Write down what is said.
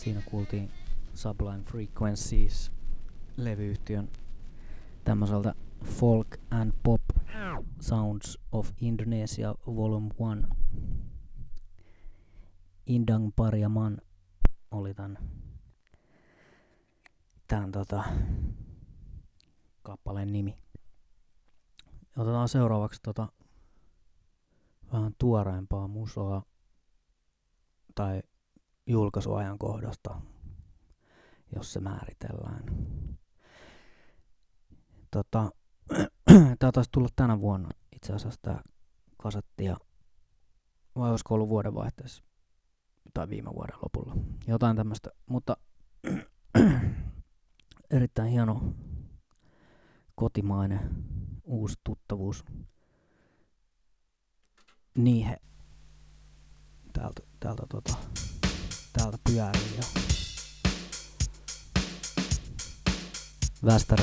Siinä kuultiin Sublime Frequencies -levyyhtiön tämmöiseltä Folk and Pop Sounds of Indonesia Volume 1. Indang Pariaman oli tän kappaleen nimi. Otetaan seuraavaksi vähän tuoreempaa musaa tai julkaisuajankohdasta, jos se määritellään. Tää taisi tulla tänä vuonna itse asiassa tää kasetti, vai olisiko ollut vuodenvaihteessa tai viime vuoden lopulla. Jotain tämmöstä, mutta erittäin hieno kotimainen uusi tuttavuus. Niihe täältä pyörii ja Västäre